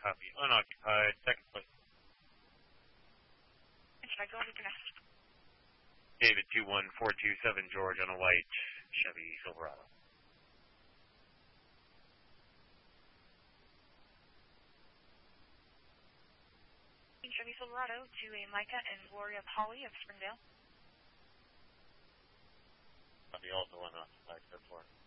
Copy. Unoccupied. Second place. And should I go over next? David 21427 George on a white Chevy Silverado. Chevy Silverado to a Micah and Gloria Polly of Springdale. Copy. Also unoccupied. 4.